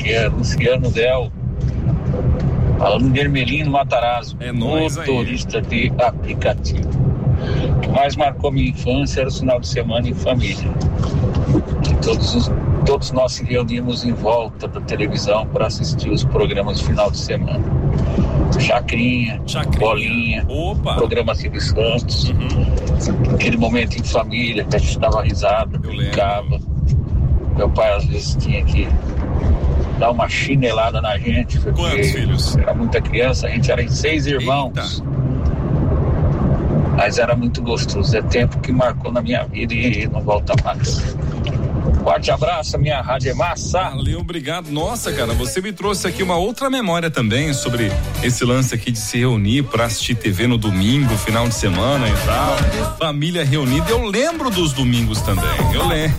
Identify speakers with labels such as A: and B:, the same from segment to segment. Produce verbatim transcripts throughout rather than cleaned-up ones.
A: aqui é Luciano Del, falando de Ermelino Matarazzo,
B: é nóis
A: motorista
B: aí.
A: de aplicativo. O que mais marcou minha infância era o final de semana em família. E todos, os, todos nós se reunimos em volta da televisão para assistir os programas de final de semana. Chacrinha, Chacrinha. Bolinha,
B: Opa.
A: Programa Silvio Santos, uhum. Aquele momento em família que a gente dava risada, Eu brincava. Lembro. Meu pai às vezes tinha que dar uma chinelada na gente.
B: Quantos filhos?
A: Era muita criança, a gente era em seis irmãos. Eita. Mas era muito gostoso, é tempo que marcou na minha vida e não volta mais. Forte abraço, minha rádio é massa.
B: Valeu, obrigado. Nossa, cara, você me trouxe aqui uma outra memória também sobre esse lance aqui de se reunir pra assistir T V no domingo, final de semana e tal. Família reunida, eu lembro dos domingos também, eu lembro.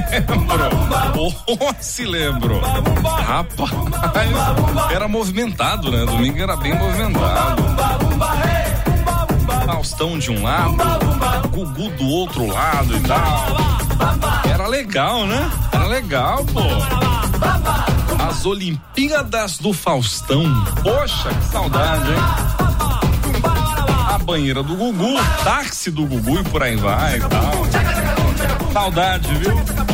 B: Oh, se lembro. Rapaz, era movimentado, né? Domingo era bem movimentado. Faustão de um lado, Gugu do outro lado e tal. Era legal, né? Era legal, pô. As Olimpíadas do Faustão. Poxa, que saudade, hein? A banheira do Gugu, o táxi do Gugu e por aí vai e tal. Saudade, viu?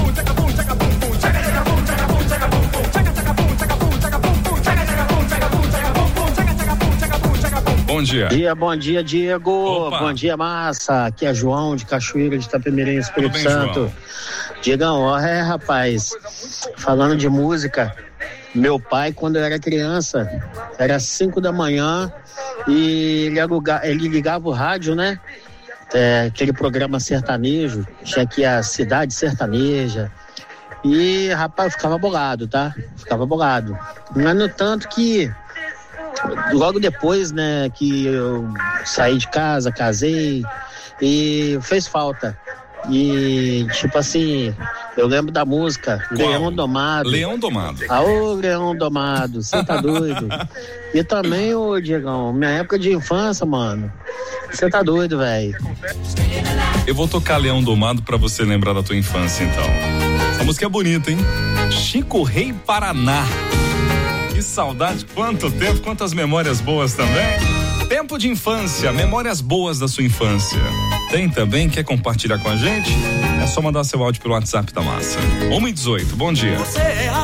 B: Bom dia.
C: Dia, bom dia, Diego. Opa. Bom dia, massa. Aqui é João de Cachoeira de Itapemirim, Espírito bem, Santo. João? Diegão, é, rapaz, falando de música, meu pai, quando eu era criança, era cinco da manhã e ele, alugava, ele ligava o rádio, né? É, aquele programa sertanejo, tinha aqui a Cidade Sertaneja. E, rapaz, eu ficava bolado, tá? Ficava bolado. Mas no tanto que logo depois, né, que eu saí de casa, casei e fez falta. E tipo assim, eu lembro da música Qual? Leão Domado.
B: Leão Domado.
C: Aô, Leão Domado, você tá doido? E também, ô Diegão, minha época de infância, mano, você tá doido, velho.
B: Eu vou tocar Leão Domado pra você lembrar da tua infância, então. Essa música é bonita, hein? Chico Rei Paraná. Que saudade, quanto tempo, quantas memórias boas também. Tempo de infância, memórias boas da sua infância. Tem também? Quer compartilhar com a gente? É só mandar seu áudio pelo WhatsApp da Massa. uma e dezoito, bom dia.
D: Você é a